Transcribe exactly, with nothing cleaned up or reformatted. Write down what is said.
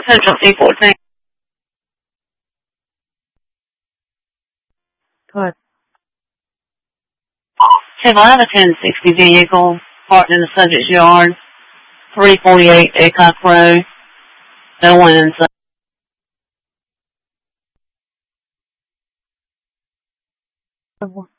Central C fourteen. Go ahead. Table, I have a ten sixty vehicle parked in the subject's yard, three forty-eight Acock Road, Elwyn and Son.